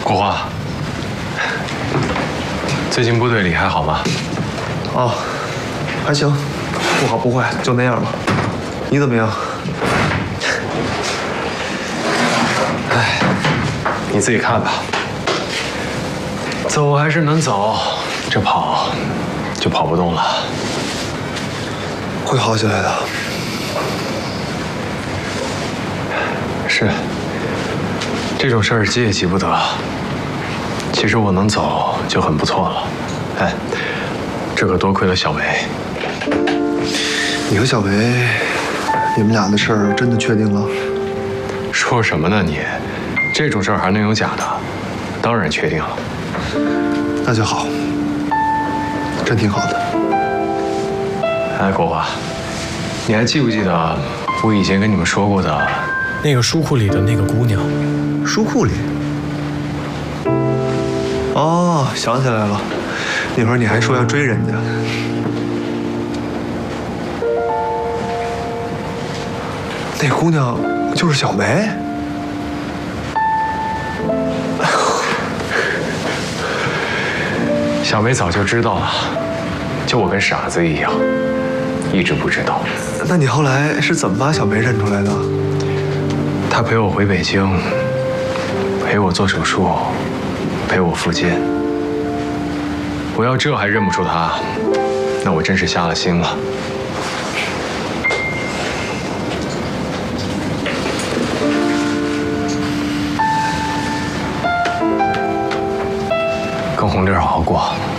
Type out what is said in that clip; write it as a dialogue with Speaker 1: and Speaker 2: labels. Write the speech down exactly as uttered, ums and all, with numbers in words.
Speaker 1: 国华，最近部队里还好吗？
Speaker 2: 哦，还行，不好不坏，就那样吧。你怎么样？
Speaker 1: 哎，你自己看吧。走还是能走，这跑就跑不动了。
Speaker 2: 会好起来的。
Speaker 1: 是，这种事儿急也急不得。其实我能走就很不错了。哎，这可多亏了小梅。
Speaker 2: 你和小梅，你们俩的事儿真的确定了？
Speaker 1: 说什么呢你？这种事儿还能有假的？当然确定了。
Speaker 2: 那就好，真挺好的。
Speaker 1: 哎，国华，你还记不记得我以前跟你们说过的那个书库里的那个姑娘？
Speaker 2: 书库里？哦，想起来了，那会儿你还说要追人家。那姑娘就是小梅。
Speaker 1: 小梅早就知道了，就我跟傻子一样，一直不知道。
Speaker 2: 那你后来是怎么把小梅认出来的？
Speaker 1: 她陪我回北京，陪我做手术，陪我复健。我要这还认不出她，那我真是瞎了心了。跟红弟好好过。